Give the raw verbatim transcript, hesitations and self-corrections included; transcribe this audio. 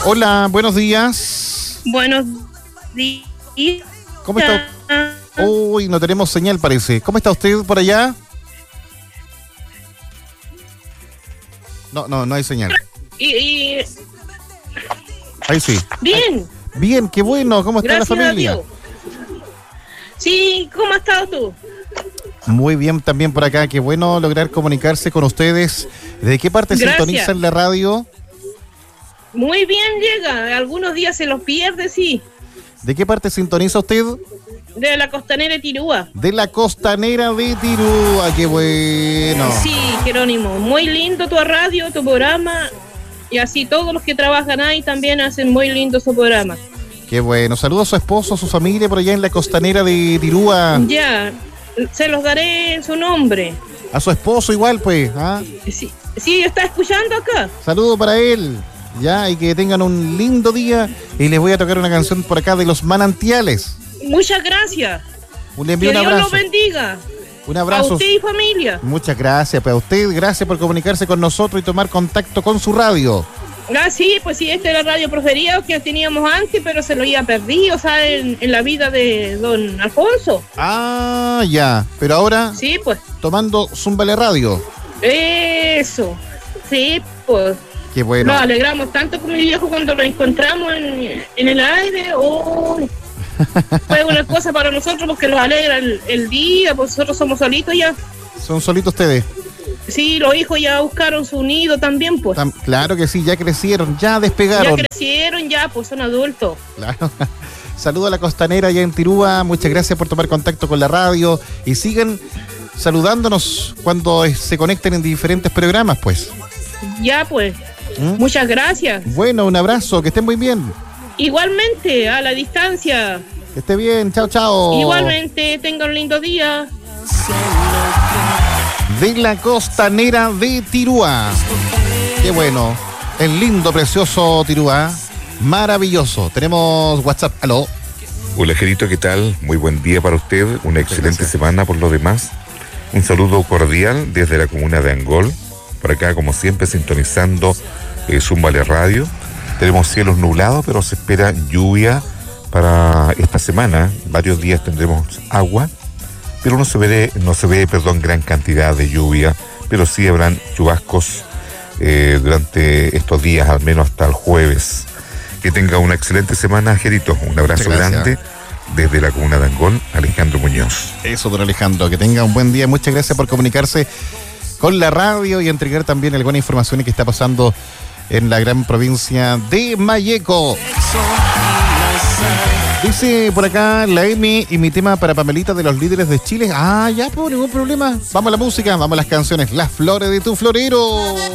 Hola, buenos días. Buenos días. ¿Cómo está? Uy, no tenemos señal, parece. ¿Cómo está usted por allá? No, no, no hay señal. Y, y... Ahí sí. Bien. Bien, qué bueno. ¿Cómo está Gracias la familia? a Dios. Sí, ¿cómo has estado tú? Muy bien también por acá. Qué bueno lograr comunicarse con ustedes. ¿De qué parte Gracias. sintonizan la radio? Muy bien llega. Algunos días se los pierde, sí. ¿De qué parte sintoniza usted? De la costanera de Tirúa. De la costanera de Tirúa. Qué bueno. Sí, Jerónimo. Muy lindo tu radio, tu programa. Y así todos los que trabajan ahí también hacen muy lindo su programa. Qué bueno. Saludos a su esposo, a su familia por allá en la costanera de Tirúa. Ya, se los daré en su nombre. A su esposo igual, pues. ¿Ah? Sí, sí, está escuchando acá. Saludo para él. Ya, y que tengan un lindo día. Y les voy a tocar una canción por acá de Los Manantiales. Muchas gracias. Le envío Que un Dios abrazo. los bendiga. Un abrazo. A usted y familia. Muchas gracias. Para usted, gracias por comunicarse con nosotros y tomar contacto con su radio. Ah, sí, pues sí, esta era la radio preferida que teníamos antes, pero se lo había perdido, o sea, en, en la vida de don Alfonso. Ah, ya. Pero ahora, Sí, pues. tomando Zumbale Radio. Eso. Sí, pues. Qué bueno. Nos alegramos tanto con mi viejo cuando lo encontramos en, en el aire. Oh, fue una cosa para nosotros porque nos alegra el, el día, pues nosotros somos solitos ya. ¿Son solitos ustedes? Sí, los hijos ya buscaron su nido también, pues. Tam- claro que sí, ya crecieron, ya despegaron. Ya crecieron, ya, pues son adultos. Claro. Saludo a la costanera allá en Tirúa. Muchas gracias por tomar contacto con la radio. Y sigan saludándonos cuando eh, se conecten en diferentes programas, pues. Ya, pues. ¿Mm? Muchas gracias. Bueno, un abrazo, que estén muy bien. Igualmente, a la distancia. Que esté bien, chao, chao. Igualmente, tenga un lindo día. De la costanera de Tirúa. Qué bueno. El lindo, precioso Tirúa. Maravilloso. Tenemos WhatsApp. Aló. Hola, Gerito, ¿qué tal? Muy buen día para usted, una excelente gracias. semana por lo demás. Un saludo cordial desde la comuna de Angol, por acá como siempre sintonizando eh, Zumbale Radio. Tenemos cielos nublados, pero se espera lluvia para esta semana. Varios días tendremos agua, pero no se ve, no se ve, perdón, gran cantidad de lluvia, pero sí habrán chubascos eh, durante estos días, al menos hasta el jueves. Que tenga una excelente semana, Gerito. Un abrazo grande desde la comuna de Angol, Alejandro Muñoz. Eso, don Alejandro. Que tenga un buen día. Muchas gracias por comunicarse con la radio y entregar también alguna información que está pasando en la gran provincia de Malleco. Dice por acá la Emi y mi tema para Pamelita de los líderes de Chile. Ah, ya, pues ningún problema. Vamos a la música, vamos a las canciones. Las flores de tu florero.